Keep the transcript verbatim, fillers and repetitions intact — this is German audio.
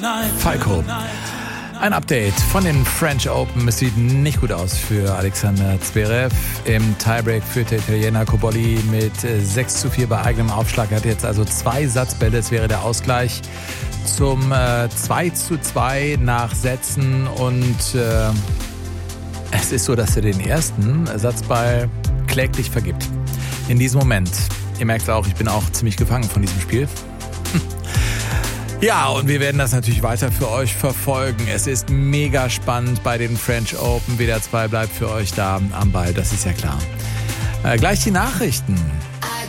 Falco. Ein Update von den French Open. Es sieht nicht gut aus für Alexander Zverev. Im Tiebreak führt der Italiener Cobolli mit sechs zu vier bei eigenem Aufschlag. Er hat jetzt also zwei Satzbälle. Es wäre der Ausgleich zum äh, zwei zu zwei nach Sätzen. Und äh, es ist so, dass er den ersten Satzball kläglich vergibt. In diesem Moment. Ihr merkt auch, ich bin auch ziemlich gefangen von diesem Spiel. Ja, und wir werden das natürlich weiter für euch verfolgen. Es ist mega spannend bei den French Open. W D R zwei bleibt für euch da am Ball, das ist ja klar. Äh, gleich die Nachrichten.